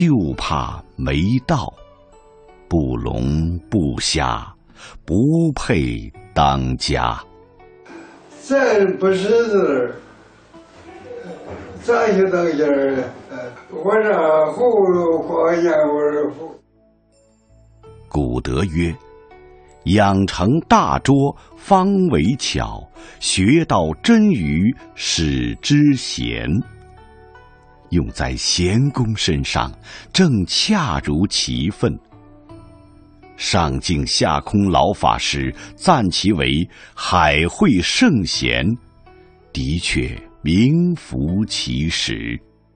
又怕没道，不聋不瞎，不配当家。 咱不识字，咋去当家呢？我这葫芦光烟味乎。 古德曰：养成大拙，方为巧；学到真愚，使之贤。用在贤公身上，正恰如其分。上敬下空老法师赞其为海会圣贤，的确名副其实。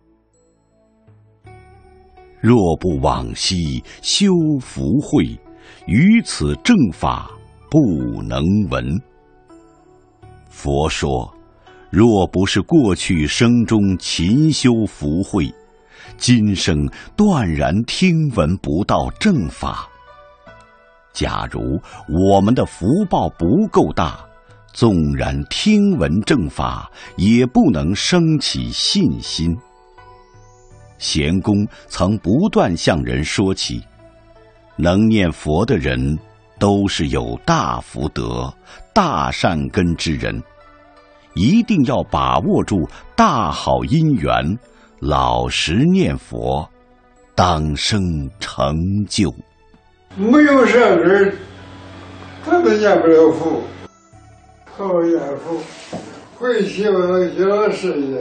若不往昔修福慧，于此正法不能闻。佛说，若不是过去生中勤修福慧，今生断然听闻不到正法。假如我们的福报不够大，纵然听闻正法，也不能生起信心。贤公曾不断向人说起，能念佛的人都是有大福德、大善根之人，一定要把握住大好因缘，老实念佛，当生成就。 没有善根，他们念不了佛，好念佛，会希望小事业。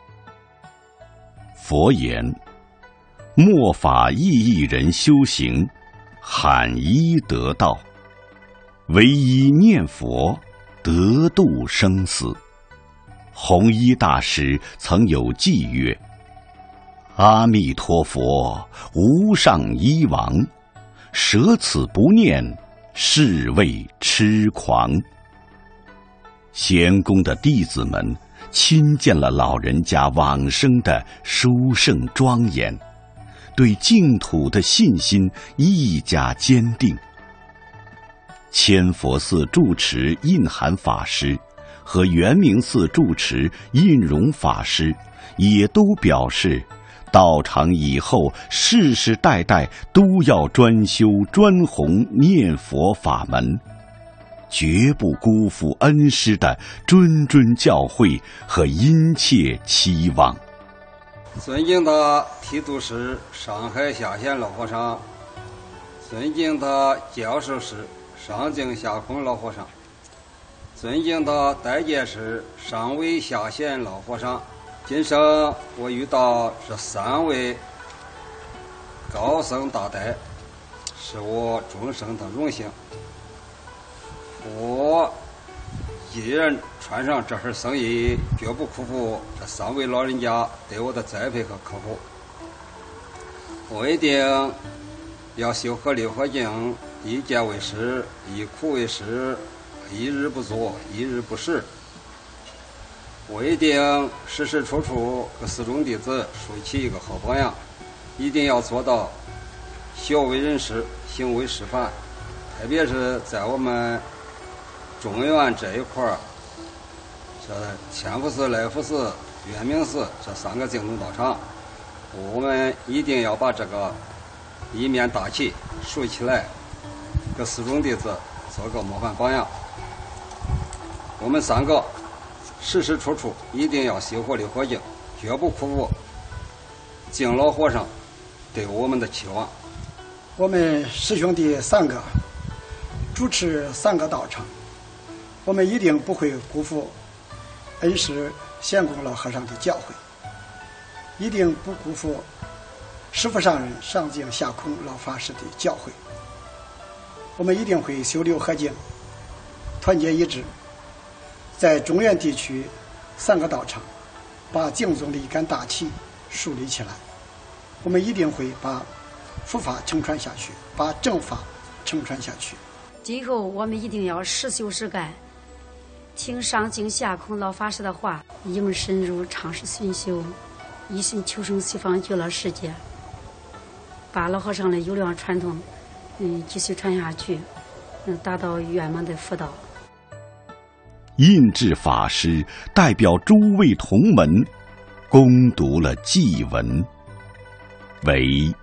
佛言：末法意义人修行，罕一得道，唯一念佛，得度生死。弘一大师曾有偈曰：阿弥陀佛，无上一王，舍此不念，是谓痴狂。贤公的弟子们亲见了老人家往生的殊胜庄严，对净土的信心愈加坚定。千佛寺住持印涵法师和圆明寺住持印容法师也都表示，道场以后世世代代都要专修专弘念佛法门，绝不辜负恩师的谆谆教诲和殷切期望。 尊敬的提督师上海下县老和尚，尊敬的教授师上敬下空老和尚，尊敬的代监师上位下县老和尚，今生我遇到这3位高僧大德，是我终生的荣幸。我一人穿上这份僧衣，绝不辜负这3位老人家对我的栽培和呵护。我一定要修合六合敬，一戒为师，一苦为师，一日不作，一日不食。我一定时时处处给寺中弟子树起一个好榜样，一定要做到学为人师，行为示范。特别是在我们中原这一块儿，这千福寺、来福寺、圆明寺这3个净土道场，我们一定要把这个一面大旗竖起来，给寺中弟子做个模范榜样。我们3个时时处处一定要修活六合敬，绝不辜负敬老和尚对我们的期望。 我们师兄弟3个主持3个道场，我们一定不会辜负恩师贤公老和尚的教诲，一定不辜负师父上人上敬下空老法师的教诲。我们一定会修六合敬，团结一致，在中原地区3个道场把净宗的一杆大旗树立起来。我们一定会把佛法承传下去，把正法承传下去。 今后我们一定要实修实干，听上敬下空老法师的话，应深入常识熏修，一心求生西方极乐世界，把老和尚的优良传统继续传下去，达到圆满的佛道。 印智法师代表诸位同门攻读了祭文， 为